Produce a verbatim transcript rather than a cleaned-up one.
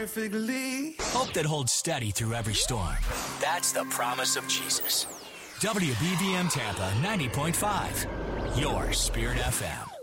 perfectly. Hope that holds steady through every storm. That's the promise of Jesus. W B V M Tampa ninety point five, your Spirit F M.